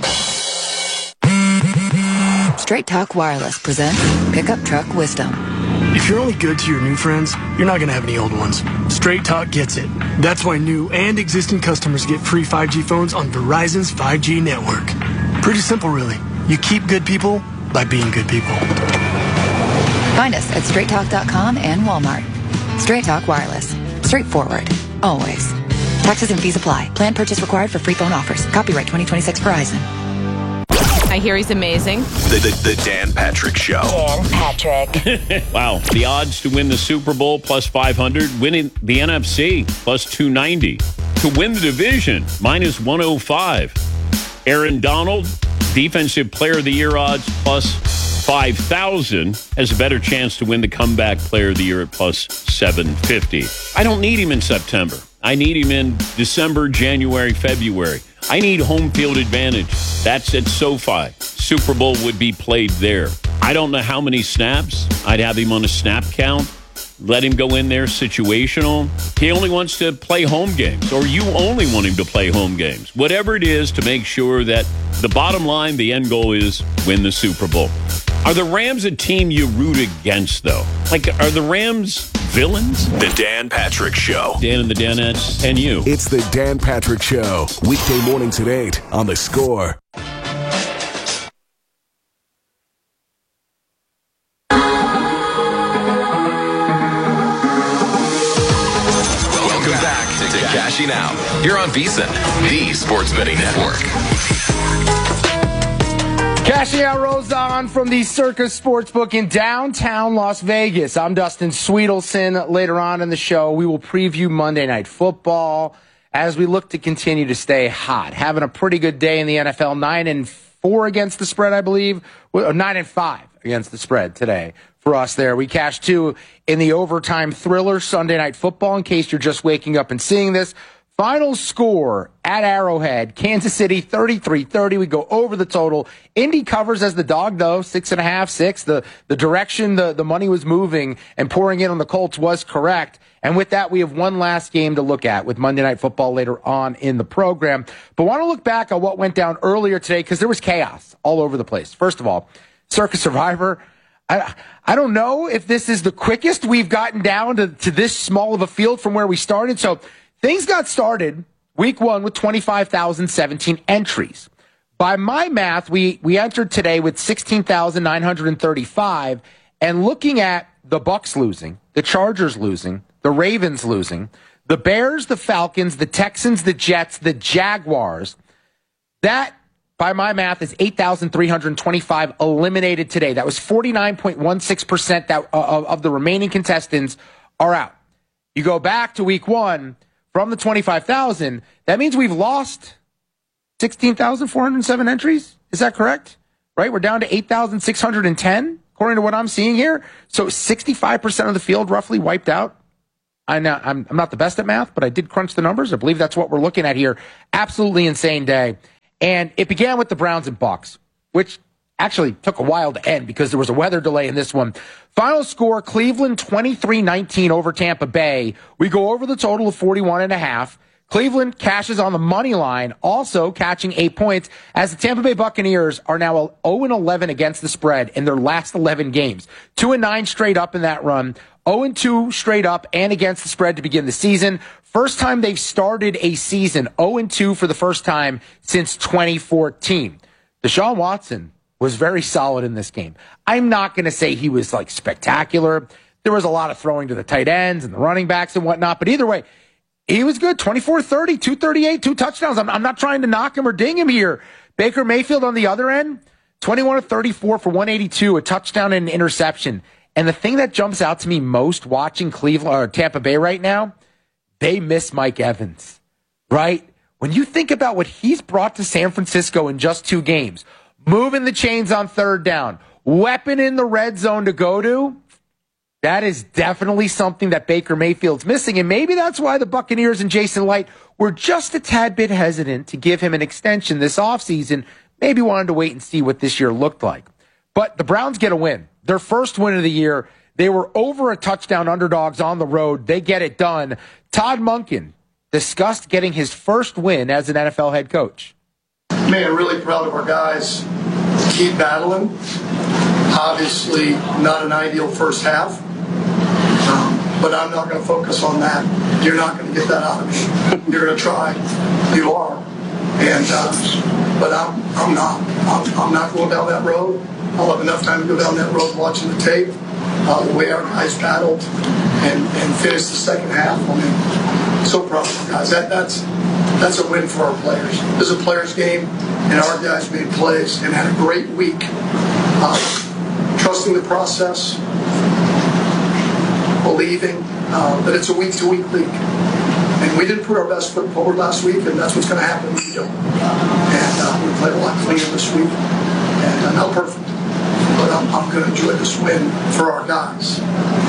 Straight Talk Wireless presents Pickup Truck Wisdom. If you're only good to your new friends, you're not going to have any old ones. Straight Talk gets it. That's why new and existing customers get free 5G phones on Verizon's 5G network. Pretty simple, really. You keep good people by being good people. Find us at straighttalk.com and Walmart. Straight Talk Wireless. Straightforward. Always. Taxes and fees apply. Plan purchase required for free phone offers. Copyright 2026 Verizon. I hear he's amazing. The Dan Patrick Show. Dan Patrick. Wow. The odds to win the Super Bowl plus 500, winning the NFC plus 290. To win the division, minus 105. Aaron Donald, Defensive Player of the Year odds plus 5,000, has a better chance to win the Comeback Player of the Year at plus 750. I don't need him in September. I need him in December, January, February. I need home field advantage. That's at SoFi. Super Bowl would be played there. I don't know how many snaps. I'd have him on a snap count. Let him go in there situational. He only wants to play home games, or you only want him to play home games. Whatever it is to make sure that the bottom line, the end goal is win the Super Bowl. Are the Rams a team you root against, though? Like, are the Rams villains? The Dan Patrick Show. Dan and the Danettes and you. It's the Dan Patrick Show. Weekday mornings at 8 on The Score. Welcome back to Cashing Out here on VSiN, the Sports Betting Network. Cashing Out rolls on from the Circus Sportsbook in downtown Las Vegas. I'm Dustin Sweetelson. Later on in the show, we will preview Monday Night Football as we look to continue to stay hot. Having a pretty good day in the NFL, 9-4 against the spread, I believe. 9-5 against the spread today for us there. We cashed 2 in the overtime thriller Sunday Night Football, in case you're just waking up and seeing this. Final score at Arrowhead, Kansas City 33-30. We go over the total. Indy covers as the dog, though, 6.5, 6. The direction the money was moving and pouring in on the Colts was correct. And with that, we have one last game to look at with Monday Night Football later on in the program. But want to look back on what went down earlier today, because there was chaos all over the place. First of all, Circus Survivor. I don't know if this is the quickest we've gotten down to this small of a field from where we started. So things got started week 1 with 25,017 entries. By my math, we entered today with 16,935. And looking at the Bucs losing, the Chargers losing, the Ravens losing, the Bears, the Falcons, the Texans, the Jets, the Jaguars, that, by my math, is 8,325 eliminated today. That was 49.16% of the remaining contestants are out. You go back to week 1, from the 25,000, that means we've lost 16,407 entries. Is that correct? right? We're down to 8,610, according to what I'm seeing here. So 65% of the field roughly wiped out. I'm not the best at math, but I did crunch the numbers. I believe that's what we're looking at here. Absolutely insane day. And it began with the Browns and Bucs, which actually took a while to end because there was a weather delay in this one. Final score, Cleveland 23-19 over Tampa Bay. We go over the total of 41.5. Cleveland cashes on the money line, also catching 8 points, as the Tampa Bay Buccaneers are now 0-11 against the spread in their last 11 games. 2-9 straight up in that run. 0-2 straight up and against the spread to begin the season. First time they've started a season 0-2 for the first time since 2014. Deshaun Watson was very solid in this game. I'm not going to say he was like spectacular. There was a lot of throwing to the tight ends and the running backs and whatnot, but either way, he was good. 24-30, 238, 2 touchdowns. I'm not trying to knock him or ding him here. Baker Mayfield on the other end, 21-34 for 182, a touchdown and an interception. And the thing that jumps out to me most watching Cleveland or Tampa Bay right now, they miss Mike Evans, right? When you think about what he's brought to San Francisco in just 2 games, moving the chains on third down, weapon in the red zone to go to, that is definitely something that Baker Mayfield's missing. And maybe that's why the Buccaneers and Jason Light were just a tad bit hesitant to give him an extension this offseason. Maybe wanted to wait and see what this year looked like. But the Browns get a win. Their first win of the year. They were over a touchdown underdogs on the road. They get it done. Todd Monken discussed getting his first win as an NFL head coach. Man, really proud of our guys. Keep battling. Obviously, not an ideal first half, but I'm not going to focus on that. You're not going to get that out of me. You're going to try. You are. And but I'm not. I'm not going down that road. I'll have enough time to go down that road watching the tape, the way our guys battled and finished the second half. I mean, so proud of our guys. That's a win for our players. This is a players' game, and our guys made plays and had a great week. Trusting the process, believing that it's a week-to-week league. And we didn't put our best foot forward last week, and that's what's going to happen if we don't. And we played a lot cleaner this week, and not perfect. But I'm going to enjoy this win for our guys.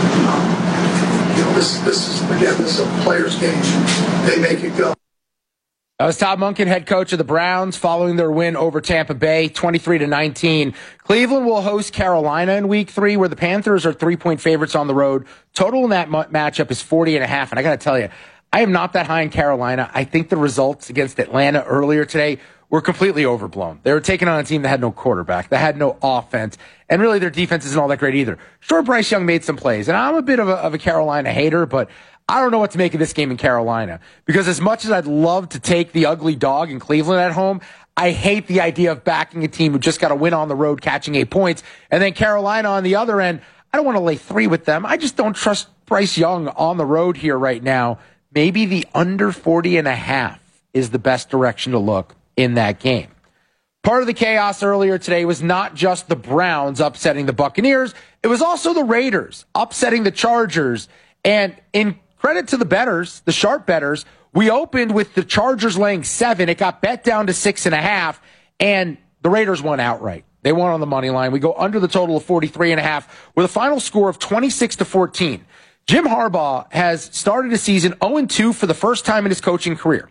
This is a player's game. They make it go. That was Todd Monken, head coach of the Browns, following their win over Tampa Bay, 23-19. Cleveland will host Carolina in Week 3, where the Panthers are 3-point favorites on the road. Total in that matchup is 40.5. And I got to tell you, I am not that high in Carolina. I think the results against Atlanta earlier today were completely overblown. They were taking on a team that had no quarterback, that had no offense, and really their defense isn't all that great either. Sure, Bryce Young made some plays, and I'm a bit of a Carolina hater, but I don't know what to make of this game in Carolina, because as much as I'd love to take the ugly dog in Cleveland at home, I hate the idea of backing a team who just got a win on the road, catching 8 points, and then Carolina on the other end, I don't want to lay 3 with them. I just don't trust Bryce Young on the road here right now. Maybe the under 40.5 is the best direction to look in that game. Part of the chaos earlier today was not just the Browns upsetting the Buccaneers, it was also the Raiders upsetting the Chargers. And in credit to the bettors, the sharp bettors, we opened with the Chargers laying 7. It got bet down to 6.5, and the Raiders won outright. They won on the money line. We go under the total of 43.5 with a final score of 26-14. Jim Harbaugh has started a season 0-2 for the first time in his coaching career.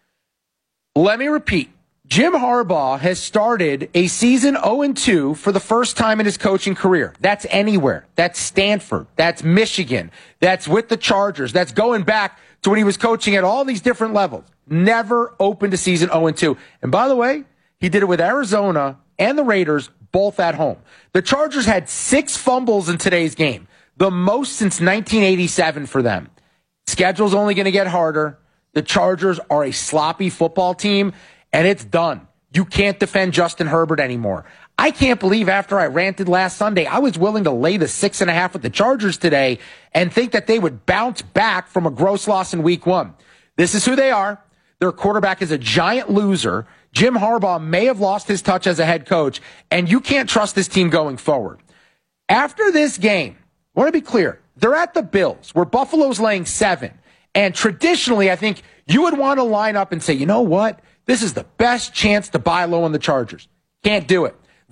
Let me repeat. Jim Harbaugh has started a season 0-2 for the first time in his coaching career. That's anywhere. That's Stanford. That's Michigan. That's with the Chargers. That's going back to when he was coaching at all these different levels. Never opened a season 0-2. And by the way, he did it with Arizona and the Raiders both at home. The Chargers had 6 fumbles in today's game, the most since 1987 for them. Schedule's only going to get harder. The Chargers are a sloppy football team, and it's done. You can't defend Justin Herbert anymore. I can't believe after I ranted last Sunday, I was willing to lay the 6.5 with the Chargers today and think that they would bounce back from a gross loss in week 1. This is who they are. Their quarterback is a giant loser. Jim Harbaugh may have lost his touch as a head coach, and you can't trust this team going forward. After this game, I want to be clear, they're at the Bills, where Buffalo's laying 7. And traditionally, I think you would want to line up and say, you know what? This is the best chance to buy low on the Chargers. Can't do it.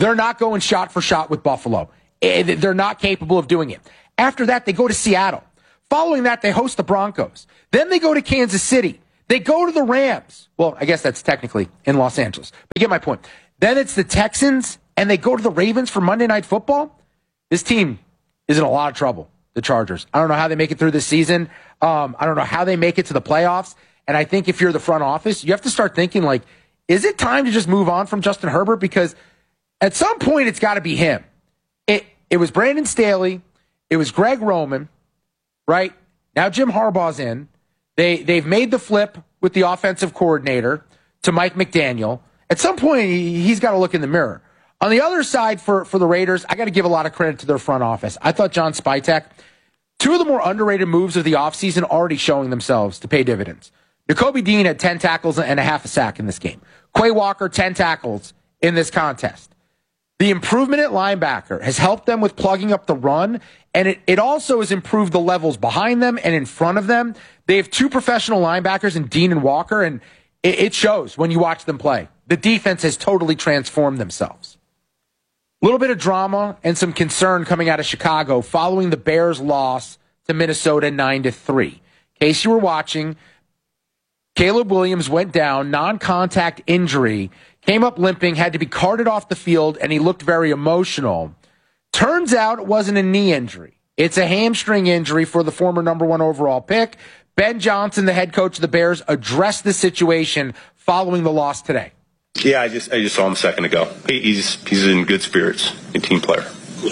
They're not going shot for shot with Buffalo. They're not capable of doing it. After that, they go to Seattle. Following that, they host the Broncos. Then they go to Kansas City. They go to the Rams. Well, I guess that's technically in Los Angeles. But you get my point. Then it's the Texans, and they go to the Ravens for Monday Night Football. This team is in a lot of trouble, the Chargers. I don't know how they make it through this season. I don't know how they make it to the playoffs. And I think if you're the front office, you have to start thinking, like, is it time to just move on from Justin Herbert? Because at some point, it's got to be him. It was Brandon Staley. It was Greg Roman, right? Now Jim Harbaugh's in. They've made the flip with the offensive coordinator to Mike McDaniel. At some point, he's got to look in the mirror. On the other side, for the Raiders, I got to give a lot of credit to their front office. I thought John Spytek, two of the more underrated moves of the offseason already showing themselves to pay dividends. Nakobe Dean had 10 tackles and a half a sack in this game. Quay Walker, 10 tackles in this contest. The improvement at linebacker has helped them with plugging up the run, and it also has improved the levels behind them and in front of them. They have two professional linebackers in Dean and Walker, and it shows when you watch them play. The defense has totally transformed themselves. A little bit of drama and some concern coming out of Chicago following the Bears' loss to Minnesota 9-3. In case you were watching, Caleb Williams went down, non-contact injury, came up limping, had to be carted off the field, and he looked very emotional. Turns out it wasn't a knee injury. It's a hamstring injury for the former number 1 overall pick. Ben Johnson, the head coach of the Bears, addressed the situation following the loss today. Yeah, I just saw him a second ago. He's in good spirits, a team player.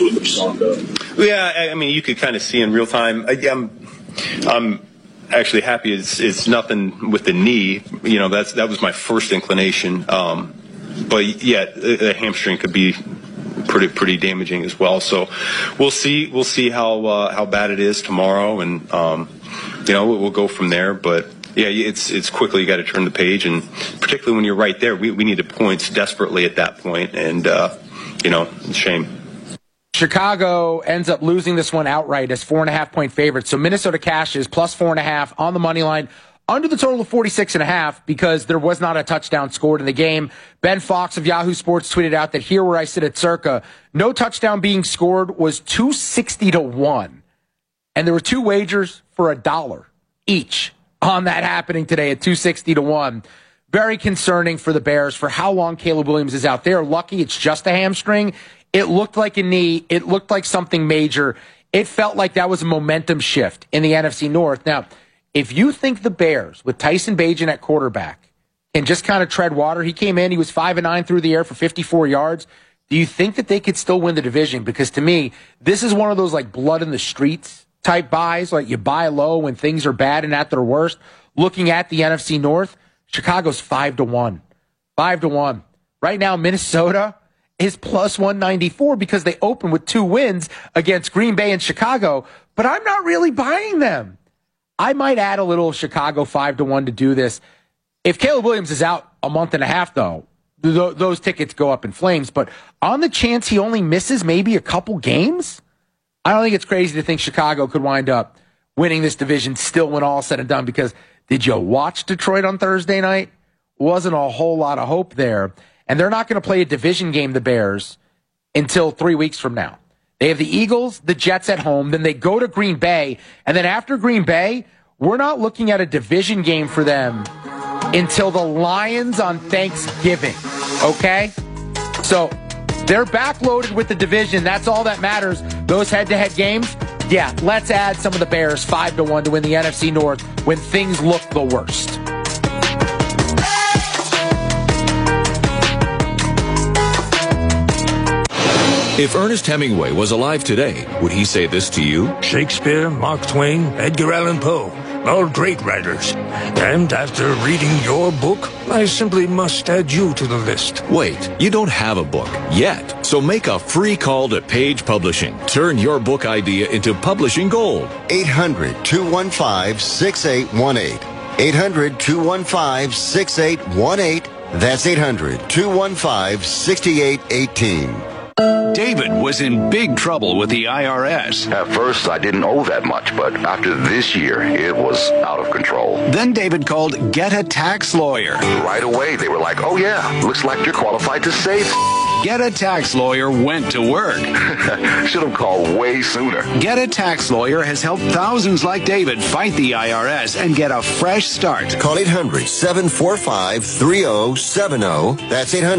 Yeah, I mean, you could kind of see in real time. I'm actually happy it's nothing with the knee. You know, that was my first inclination. But yeah, the hamstring could be pretty damaging as well. So we'll see how bad it is tomorrow, and we'll go from there. But yeah, it's quickly you got to turn the page, and particularly when you're right there, we needed points desperately at that point, and it's a shame. Chicago ends up losing this one outright as 4.5-point favorites. So Minnesota cashes plus 4.5 on the money line under the total of 46.5 because there was not a touchdown scored in the game. Ben Fox of Yahoo Sports tweeted out that here where I sit at Circa, no touchdown being scored was 260-1. And there were two wagers for $1 each on that happening today at 260-1. Very concerning for the Bears for how long Caleb Williams is out there. Lucky it's just a hamstring. It looked like a knee. It looked like something major. It felt like that was a momentum shift in the NFC North. Now, if you think the Bears, with Tyson Bagent at quarterback, can just kind of tread water, he came in, he was 5-9 through the air for 54 yards. Do you think that they could still win the division? Because to me, this is one of those like blood in the streets type buys, like you buy low when things are bad and at their worst. Looking at the NFC North, Chicago's 5-1. 5-1. Right now, Minnesota is plus 194 because they open with 2 wins against Green Bay and Chicago, but I'm not really buying them. I might add a little Chicago 5-1 to do this. If Caleb Williams is out a month and a half, though, those tickets go up in flames. But on the chance he only misses maybe a couple games, I don't think it's crazy to think Chicago could wind up winning this division still when all said and done. Because did you watch Detroit on Thursday night? Wasn't a whole lot of hope there. And they're not going to play a division game, the Bears, until 3 weeks from now. They have the Eagles, the Jets at home, then they go to Green Bay, and then after Green Bay, we're not looking at a division game for them until the Lions on Thanksgiving, okay? So they're backloaded with the division. That's all that matters. Those head-to-head games, yeah, let's add some of the Bears 5-1 to win the NFC North when things look the worst. If Ernest Hemingway was alive today, would he say this to you? Shakespeare, Mark Twain, Edgar Allan Poe, all great writers. And after reading your book, I simply must add you to the list. Wait, you don't have a book yet. So make a free call to Page Publishing. Turn your book idea into publishing gold. 800-215-6818. 800-215-6818. That's 800-215-6818. David was in big trouble with the IRS. At first, I didn't owe that much, but after this year, it was out of control. Then David called Get a Tax Lawyer. Right away, they were like, oh yeah, looks like you're qualified to save. Get a Tax Lawyer went to work. Should have called way sooner. Get a Tax Lawyer has helped thousands like David fight the IRS and get a fresh start. Call 800-745-3070. That's 800.